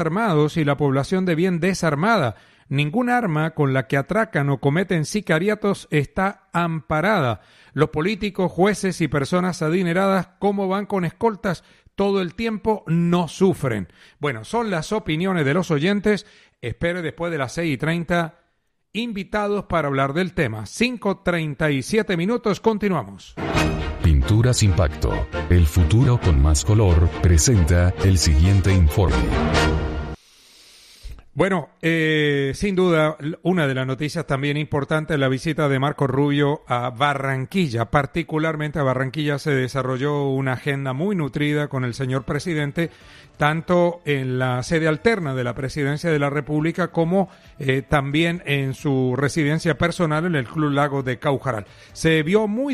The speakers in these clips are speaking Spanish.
armados y la población de bien desarmada. Ningún arma con la que atracan o cometen sicariatos está amparada. Los políticos, jueces y personas adineradas, como van con escoltas todo el tiempo, no sufren. Bueno, son las opiniones de los oyentes. Espere después de las 6:30 invitados para hablar del tema. 5:37 minutos, continuamos. Pinturas Impacto, el futuro con más color, presenta el siguiente informe. Bueno, sin duda, una de las noticias también importantes es la visita de Marco Rubio a Barranquilla. Particularmente a Barranquilla se desarrolló una agenda muy nutrida con el señor presidente, tanto en la sede alterna de la Presidencia de la República como también en su residencia personal en el Club Lago de Caujaral. Se vio muy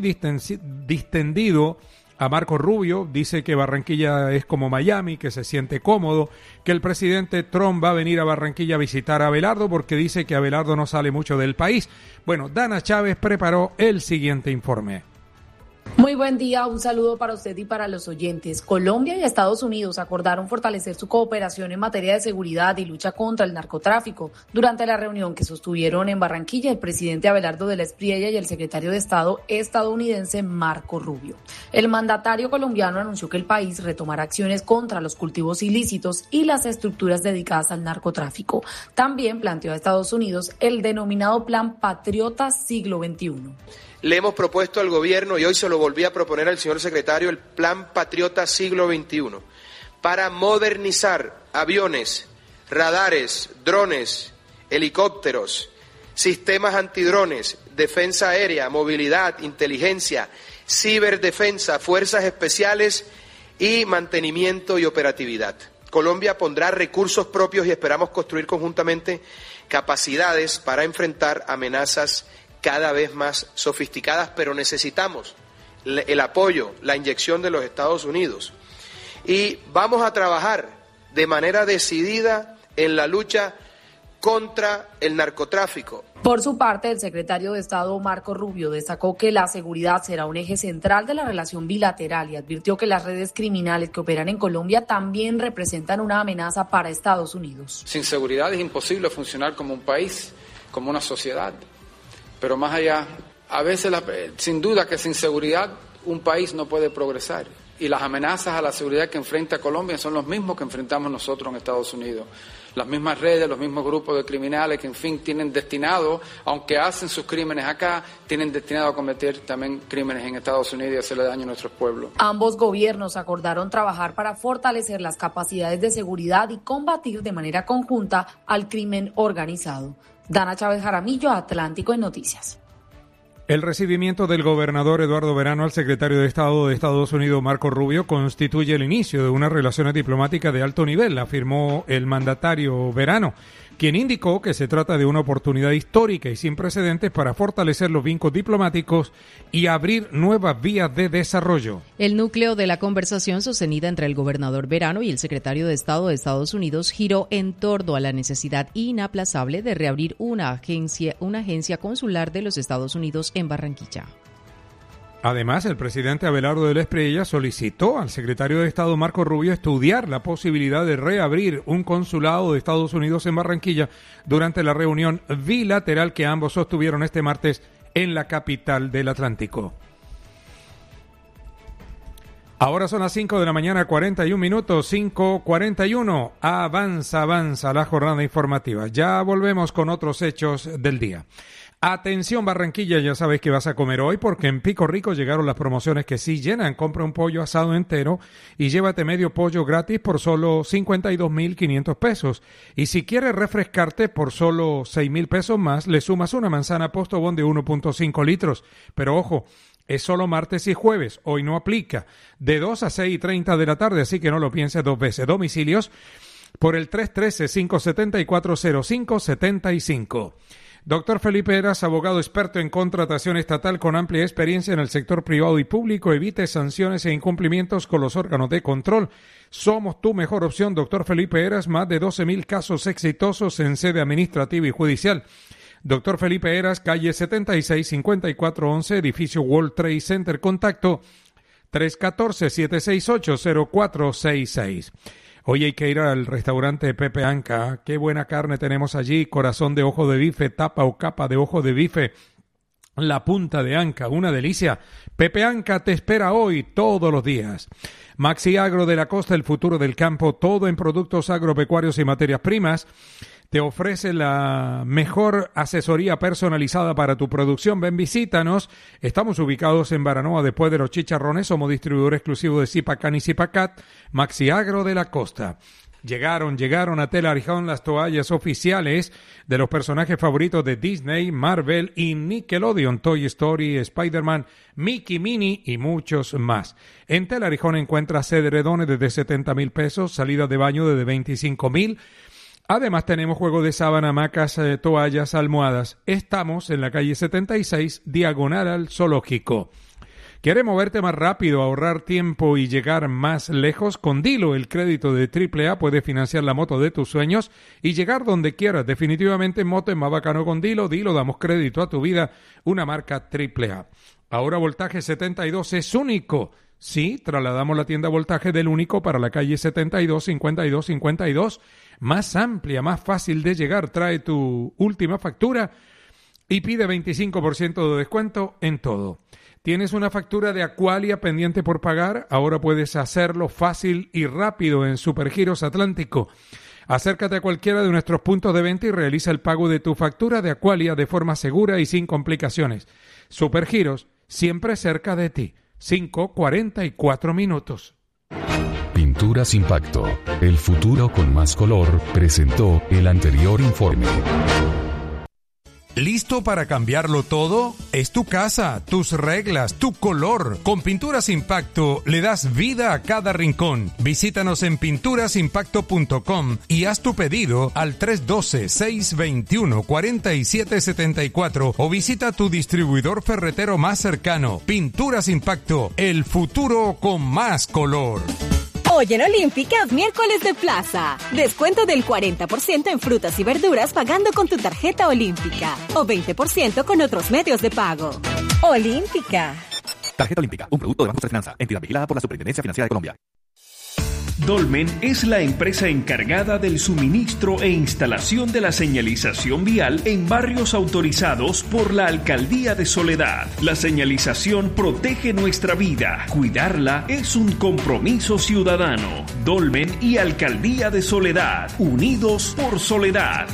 distendido a Marco Rubio, dice que Barranquilla es como Miami, que se siente cómodo, que el presidente Trump va a venir a Barranquilla a visitar a Abelardo porque dice que Abelardo no sale mucho del país. Bueno, Dana Chávez preparó el siguiente informe. Muy buen día, un saludo para usted y para los oyentes. Colombia y Estados Unidos acordaron fortalecer su cooperación en materia de seguridad y lucha contra el narcotráfico. Durante la reunión que sostuvieron en Barranquilla, el presidente Abelardo de la Espriella y el secretario de Estado estadounidense Marco Rubio. El mandatario colombiano anunció que el país retomará acciones contra los cultivos ilícitos y las estructuras dedicadas al narcotráfico. También planteó a Estados Unidos el denominado Plan Patriota Siglo XXI. Le hemos propuesto al gobierno, y hoy se lo volví a proponer al señor secretario, el Plan Patriota Siglo XXI, para modernizar aviones, radares, drones, helicópteros, sistemas antidrones, defensa aérea, movilidad, inteligencia, ciberdefensa, fuerzas especiales y mantenimiento y operatividad. Colombia pondrá recursos propios y esperamos construir conjuntamente capacidades para enfrentar amenazas cada vez más sofisticadas, pero necesitamos el apoyo, la inyección de los Estados Unidos. Y vamos a trabajar de manera decidida en la lucha contra el narcotráfico. Por su parte, el secretario de Estado Marco Rubio destacó que la seguridad será un eje central de la relación bilateral y advirtió que las redes criminales que operan en Colombia también representan una amenaza para Estados Unidos. Sin seguridad es imposible funcionar como un país, como una sociedad. Pero más allá, a veces, sin duda que sin seguridad un país no puede progresar. Y las amenazas a la seguridad que enfrenta Colombia son los mismos que enfrentamos nosotros en Estados Unidos. Las mismas redes, los mismos grupos de criminales que, en fin, tienen destinado, aunque hacen sus crímenes acá, tienen destinado a cometer también crímenes en Estados Unidos y hacerle daño a nuestros pueblos. Ambos gobiernos acordaron trabajar para fortalecer las capacidades de seguridad y combatir de manera conjunta al crimen organizado. Dana Chávez Jaramillo, Atlántico en Noticias. El recibimiento del gobernador Eduardo Verano al secretario de Estado de Estados Unidos, Marco Rubio, constituye el inicio de unas relaciones diplomáticas de alto nivel, afirmó el mandatario Verano, quien indicó que se trata de una oportunidad histórica y sin precedentes para fortalecer los vínculos diplomáticos y abrir nuevas vías de desarrollo. El núcleo de la conversación sostenida entre el gobernador Verano y el secretario de Estado de Estados Unidos giró en torno a la necesidad inaplazable de reabrir una agencia consular de los Estados Unidos en Barranquilla. Además, el presidente Abelardo de la Espriella solicitó al secretario de Estado Marco Rubio estudiar la posibilidad de reabrir un consulado de Estados Unidos en Barranquilla durante la reunión bilateral que ambos sostuvieron este martes en la capital del Atlántico. Ahora son las 5 de la mañana, 41 minutos, 5:41. Avanza la jornada informativa. Ya volvemos con otros hechos del día. Atención Barranquilla, ya sabes que vas a comer hoy porque en Pico Rico llegaron las promociones que sí llenan. Compra un pollo asado entero y llévate medio pollo gratis por solo 52,500 pesos. Y si quieres refrescarte por solo 6,000 pesos más, le sumas una manzana Postobón de 1.5 litros. Pero ojo, es solo martes y jueves, hoy no aplica. De 2 a 6:30 de la tarde, así que no lo pienses dos veces. Domicilios por el 313-574-0575. Doctor Felipe Heras, abogado experto en contratación estatal con amplia experiencia en el sector privado y público. Evite sanciones e incumplimientos con los órganos de control. Somos tu mejor opción, doctor Felipe Heras. Más de 12,000 casos exitosos en sede administrativa y judicial. Doctor Felipe Heras, calle 76-5411, edificio World Trade Center. Contacto 314-768-0466. Hoy hay que ir al restaurante Pepe Anca. Qué buena carne tenemos allí. Corazón de ojo de bife, tapa o capa de ojo de bife. La punta de anca, una delicia. Pepe Anca te espera hoy, todos los días. Maxi Agro de la Costa, el futuro del campo, todo en productos agropecuarios y materias primas. Te ofrece la mejor asesoría personalizada para tu producción. Ven, visítanos. Estamos ubicados en Baranoa, después de los Chicharrones. Somos distribuidor exclusivo de Zipacán y Zipacat. Maxi Agro de la Costa. Llegaron a Tela Arijón las toallas oficiales de los personajes favoritos de Disney, Marvel y Nickelodeon, Toy Story, Spider-Man, Mickey, Minnie y muchos más. En Tela Arijón encuentras edredones desde 70,000 pesos, salidas de baño desde 25,000. Además tenemos juego de sábana, hamacas, toallas, almohadas. Estamos en la calle 76, diagonal al Zoológico. ¿Quieres moverte más rápido, ahorrar tiempo y llegar más lejos? Con Dilo, el crédito de AAA, puedes financiar la moto de tus sueños y llegar donde quieras. Definitivamente en moto es más bacano con Dilo. Dilo, damos crédito a tu vida, una marca AAA. Ahora Voltaje 72 es único. Sí, trasladamos la tienda Voltaje del único para la calle 72, 52, 52. Más amplia, más fácil de llegar. Trae tu última factura y pide 25% de descuento en todo. ¿Tienes una factura de Aqualia pendiente por pagar? Ahora puedes hacerlo fácil y rápido en Supergiros Atlántico. Acércate a cualquiera de nuestros puntos de venta y realiza el pago de tu factura de Aqualia de forma segura y sin complicaciones. Supergiros, siempre cerca de ti. 5:44 minutos. Pinturas Impacto, el futuro con más color, presentó el anterior informe. ¿Listo para cambiarlo todo? Es tu casa, tus reglas, tu color. Con Pinturas Impacto le das vida a cada rincón. Visítanos en pinturasimpacto.com y haz tu pedido al 312-621-4774 o visita tu distribuidor ferretero más cercano. Pinturas Impacto, el futuro con más color. Hoy en Olímpica, miércoles de plaza. Descuento del 40% en frutas y verduras pagando con tu tarjeta Olímpica. O 20% con otros medios de pago. Olímpica. Tarjeta Olímpica, un producto de Banco de Finanza, entidad vigilada por la Superintendencia Financiera de Colombia. Dolmen es la empresa encargada del suministro e instalación de la señalización vial en barrios autorizados por la Alcaldía de Soledad. La señalización protege nuestra vida. Cuidarla es un compromiso ciudadano. Dolmen y Alcaldía de Soledad, unidos por Soledad.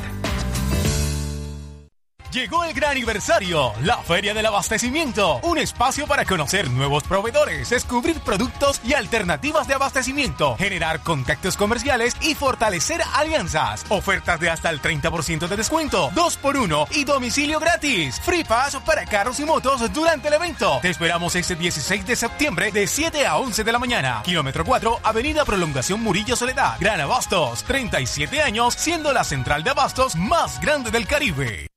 Llegó el gran aniversario, la Feria del Abastecimiento, un espacio para conocer nuevos proveedores, descubrir productos y alternativas de abastecimiento, generar contactos comerciales y fortalecer alianzas. Ofertas de hasta el 30% de descuento, 2x1 y domicilio gratis. Free Pass para carros y motos durante el evento. Te esperamos este 16 de septiembre de 7 a 11 de la mañana. Kilómetro 4, Avenida Prolongación Murillo Soledad. Gran Abastos, 37 años siendo la central de abastos más grande del Caribe.